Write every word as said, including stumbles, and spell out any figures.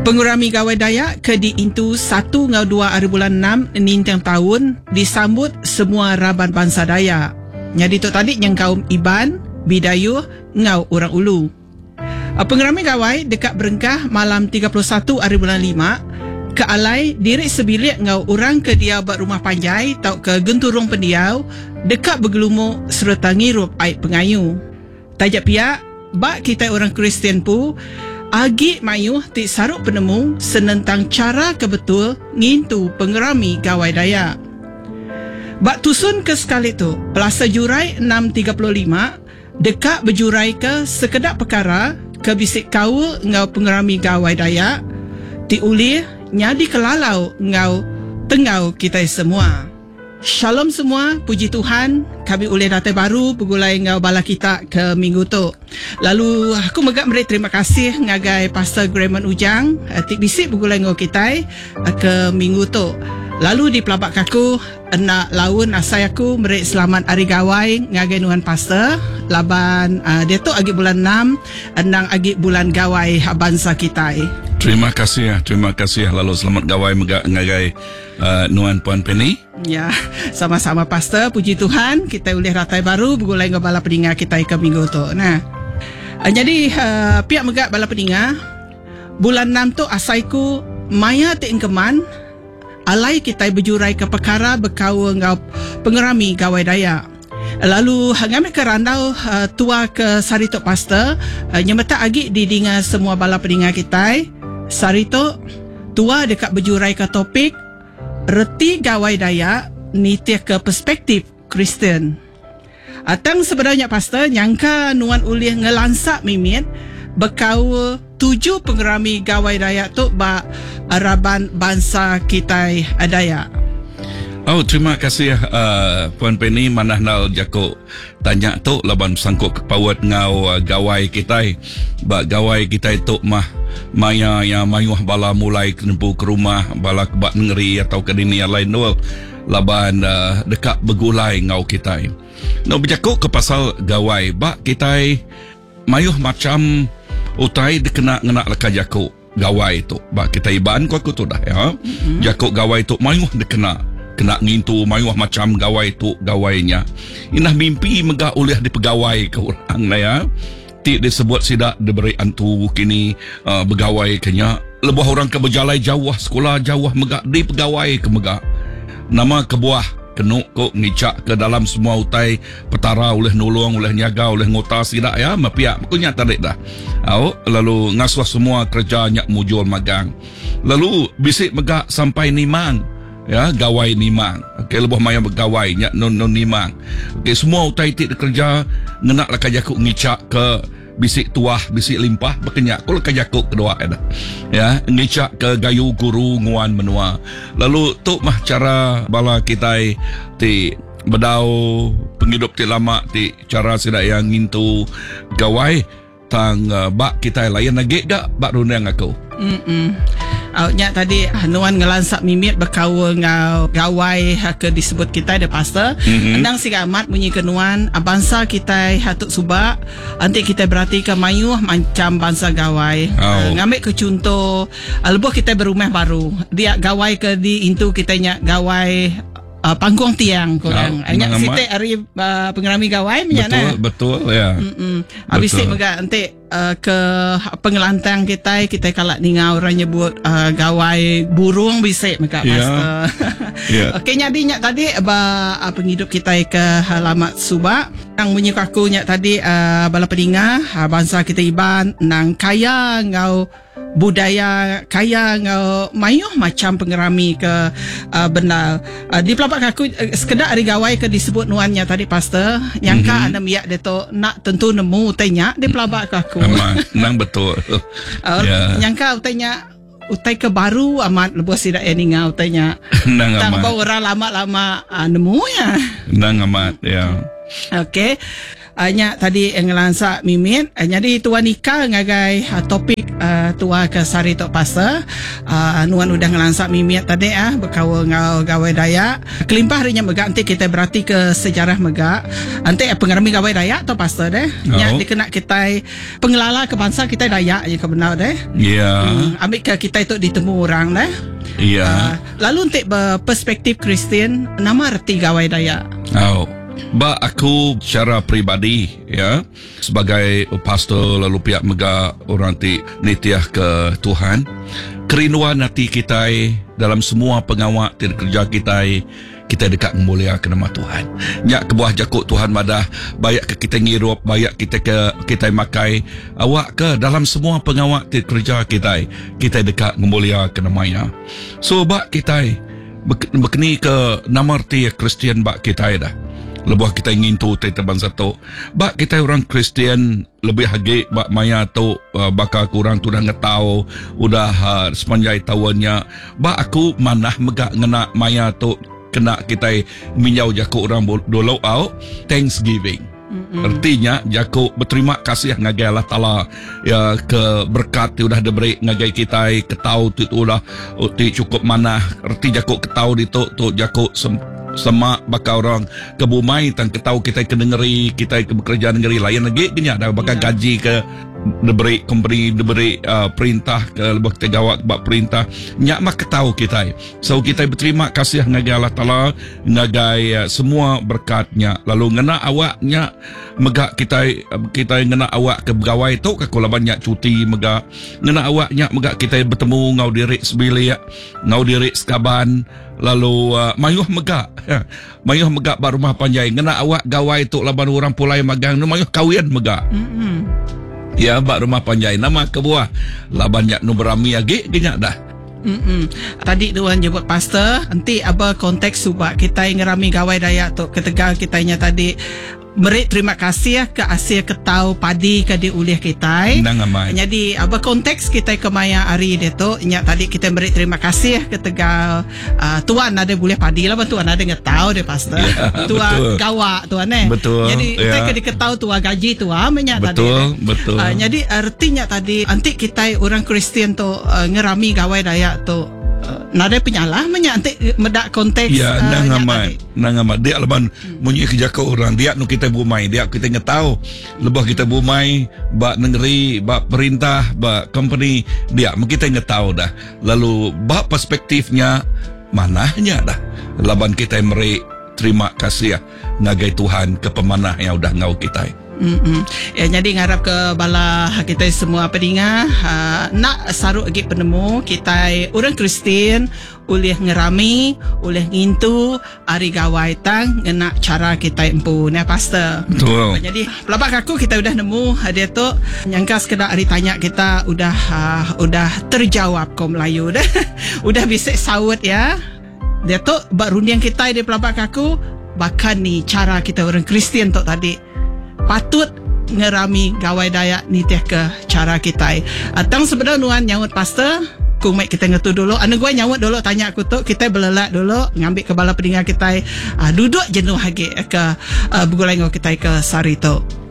Pengurami Gawai Dayak ke di Intu satu ngau dua hari bulan enam nintang tahun disambut semua raban bangsa Dayak. Nyadi tu tadi yang kaum Iban, Bidayuh, ngau orang Ulu. Pengurami Gawai dekat Berengkah malam tiga puluh satu hari bulan lima ke alai diri sebilik ngau orang ke dia buat rumah panjai tau ke genturung pendiau dekat bergelumuk serta ngirup air pengayu. Tajak pihak bak kita orang Kristian pu agi mayuh ti saruk penemu senentang cara kebetul ngintu pengerami Gawai Dayak. Bak tusun ke sekali tu, Pelasa Jurai enam tiga puluh lima dekat berjurai ke sekedap perkara ke bisik kau ngau pengerami Gawai Dayak ti ulih nyadi kelalau ngau tengau kita semua. Shalom semua, puji Tuhan, kami boleh datang baru pegulai ngau bala kita ke minggu tu. Lalu aku megak beri terima kasih ngagai Pastor Grayman Ujang, tik bisik pegulai ngau kita ke minggu tu. Lalu di pelabak aku, nak laun asai aku beri selamat hari Gawai ngagai nuan Pastor. Laban uh, dia tu agi bulan enam, enang agi bulan Gawai bangsa kita. Terima kasih ya, terima kasih. Lalu selamat Gawai megak ngagai uh, nuan Puan Penny. Ya, sama-sama Pastor, puji Tuhan kita boleh ratai baru bergulai dengan bala pendengar kita ke minggu tu. Nah, uh, jadi uh, pihak megak bala pendengar bulan enam tu asaiku maya teingkeman alai kita berjurai ke perkara berkau ngau pengerami Gawai Dayak. Lalu hangame ke randau uh, tua ke Sarito Pastor uh, nyemeta agi didinga semua bala pendengar kita. Sarito tua dekat berjurai ke topik reti Gawai Dayak nitia ke perspektif Kristen. Atang sebenarnya Pastor nyangka nuan ulih ngelansak mimit bekau tujuh pengerami Gawai Dayak tu ba araban bangsa kita Dayak. Oh, terima kasih uh, Puan Penny manah nal jako tanya tu laban sangkut kepawat ngau uh, Gawai kita. Ba Gawai kita tu mah maya yang mayuh bala mulai kenempu ke rumah bala kebak negeri atau ke dunia lain tu laban uh, dekat begulai ngau kita. No berjako ke pasal Gawai ba kita mayuh macam utai dikena ngena leka jako Gawai tu. Ba kita iban ko aku tu dah ya. Mm-hmm. Jako Gawai tu mayuh dikena kena ngintu mayuh macam Gawai tu gawainya. Inah mimpi megah oleh di pegawai ke orang na ya. Ti disebut sidak diberi antu kini uh, begawai kenya. Lebih orang ke berjalai jauh sekolah jauh megah di pegawai ke megah. Nama kebuah kenuk kok ngicak ke dalam semua utai petara oleh nolong oleh niaga oleh ngota sidak ya mapiak makunya tarik dah. Au lalu ngasuh semua kerja nyak mujul magang. Lalu bisik megah sampai nimang. Ya, Gawai nimang. Okey, lebih maya bergawai nyak non non nimang. Okey, semua utai tik kerja ngenak lah kajakuk ngicak ke bisik tuah, bisik limpah berkenyak. Kul kajakuk kedua ada. Ya, ngicak ke gayu guru nguan menua. Lalu tu mah cara bala kita ti bedau penghidup ti lama ti cara sidak yang ngintu Gawai tang uh, bak kita layan lagi gak bak rundang aku. Mm. Outnya tadi nuan ngelansak mimit berkau ngau Gawai ke disebut kita ada Pastor. Mm-hmm. Endang si amat bunyi kenuan bangsa kita hatuk subak nanti kita berarti ke mayuh macam bangsa Gawai. Oh. Uh, ngambil ke contoh uh, lebuh kita berumah baru dia Gawai ke di intu kita nyak Gawai Uh, pangkuang tiang kurang. Oh, Anyak sitik hari uh, pengerami Gawai menyana. Betul, betul ya. Habis itu mega nanti uh, ke pengelantang kita kita kalak ningau orang nyebut uh, Gawai burung bisik mega yeah. Pastor. Yeah. Okey nyadi nyak tadi ba uh, penghidup kita ke halamat Subak yang bunyi kaku nyak tadi uh, bala pendengar uh, bangsa kita Iban nang kaya ngau budaya kaya ngau mayuh macam pengerami ke uh, benda uh, di pelapak aku uh, sekedar hari Gawai ke disebut nuannya tadi Pastor nyangka mm-hmm. anda miak dia tu nak tentu nemu tanya di pelapak aku nang betul uh, yeah. Nyangka tanya utai ke baru amat lebuh sidak yang ngau tanya tang bawa orang lama-lama uh, nemu ya nang amat ya. Okey. Anya tadi ngelansa mimit. Uh, jadi tuan Ika ngagai uh, topik uh, tua ke sari tok pastor. Uh, nuan udah ngelansa mimit tadi ah berkawa ngau gawai Dayak. Kelimpah harinya megak nanti kita berarti ke sejarah megak. Nanti uh, pengarami gawai Dayak tok pastor deh. Oh. Nya dikena kita pengelala kebangsaan kita Dayak je kebenar deh. Ya. Yeah. Hmm, ambil ke kita itu ditemu orang deh. Ya. Yeah. Uh, lalu untuk perspektif Kristian, nama arti gawai Dayak. Oh. Ba aku secara peribadi ya sebagai pastor lalu pihak mega orang ti nitiah ke Tuhan, kerinduan hati kita dalam semua pengawak ti kerja kita kita dekat memuliakan nama Tuhan. Nyak kebuah jakuk Tuhan madah bayak ke kita ngirup, bayak kita ke kita makai awak ke dalam semua pengawak ti kerja kita kita dekat memuliakan namanya. So bak kita berkeni ke nama arti Kristian bak kita dah. Lebuh kita ingin tu teta bangsa tu. Bak kita orang Kristian lebih hagi bak maya tu uh, bakal kurang tu dah ngetau udah uh, sepanjang tahunnya. Bak aku manah megak ngena maya tu kena kita minyau jaku orang dulu au Thanksgiving. Mm-hmm. Artinya jaku berterima kasih ngagai Allah Taala ya ke berkat tu dah diberi ngagai kita ketau tu udah ti cukup manah. Arti jaku ketau ditu tu jaku sem semak bakal orang ke bumai tang ketau kita ke negeri kita ke bekerja negeri lain lagi genya dah bakal yeah. gaji ke diberi company diberi uh, perintah ke lebih kita gawat bak perintah nyak mak ketau kita so kita berterima kasih ngagai Allah Taala ngagai uh, semua berkatnya lalu ngena awaknya megak kita kita ngena awak ke pegawai tu ke kulaban nyak cuti megak ngena awaknya megak kita bertemu ngau diri sebilik ngau diri sekaban lalu uh, mayuh megak mayuh megak bar rumah panjai ngena awak gawai tu laban orang pulai magang mayuh kawin megak mm-hmm. Ya bak rumah panjai nama kebuah laban yak nu berami agi genyak dah. Mm-mm. Tadi tuan jemput pastor nanti apa konteks subak kita ngerami gawai Dayak tu ketegal kitanya tadi beri terima kasih ke asia ketau padi ke di ulih kita. Jadi apa konteks kita ke maya hari dia tu nya tadi kita beri terima kasih ke tegal uh, tuan ada boleh padi lah tuan ada ngetau dia pastor. Ya, tuan gawak tuan eh. Betul. Jadi ya. kita ke diketau tuan gaji tuan menyak tadi. Betul, betul. Uh, jadi artinya tadi nanti kita orang Kristian tu uh, ngerami gawai Dayak tu Uh, nada penyalah menyantik medak konteks ya uh, nang amat nang amat dia laban hmm. munyi kerja ke orang dia nu kita bumai dia kita ngetau lebah kita bumai bak negeri bak perintah bak company dia kita ngetau dah lalu bak perspektifnya manahnya dah laban kita meri terima kasih ya ngagai Tuhan ke pemanah yang udah ngau kita. Mm-mm. Ya, jadi ngarap ke bala kita semua pendengar uh, nak saruk lagi penemu kita orang Kristian ulih ngerami ulih ngintu ari gawai tang ngena cara kita empun ya pastor. Betul. Jadi pelabak aku kita udah nemu dia tu nyangka sekedar ari tanya kita udah uh, udah terjawab ko Melayu dah. Udah bisa saut ya. Dia tu bak rundiang kita di pelabak aku bahkan ni cara kita orang Kristian tu tadi patut ngerami gawai Dayak ni teh ke cara kita. Atang sebenarnya nuan nyawut pastor, kumai kita ngetu dulu. Anu gua nyawut dulu tanya aku tu, kita belelak dulu ngambil kepala pendengar kita uh, duduk jenuh lagi ke uh, bergulai kita ke sari tu.